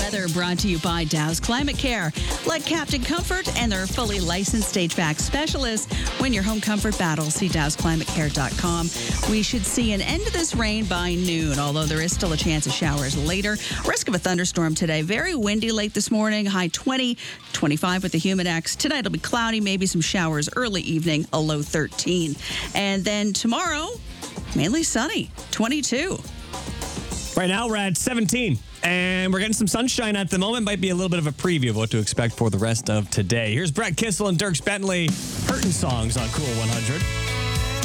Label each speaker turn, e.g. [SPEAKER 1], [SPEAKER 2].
[SPEAKER 1] weather brought to you by Dow's Climate Care. Let Captain Comfort and their fully licensed HVAC specialists win your home comfort battle. See dowsclimatecare.com. We should see an end to this rain by noon, although there is still a chance of showers later. Risk of a thunderstorm today. Very windy late this morning. High 20, 25 with the Humidex. Tonight it'll be cloudy, maybe some showers early evening, a low 13. And then tomorrow, mainly sunny, 22.
[SPEAKER 2] Right now, we're at 17, and we're getting some sunshine at the moment. Might be a little bit of a preview of what to expect for the rest of today. Here's Brett Kissel and Dierks Bentley, Hurtin' Songs on Cool 100.